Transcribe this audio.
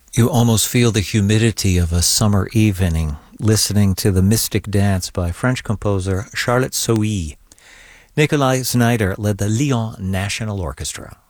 You almost feel the humidity of a summer evening listening to The Mystic Dance by French composer Charlotte Sohi. Nikolai Znaider led the Lyon National Orchestra.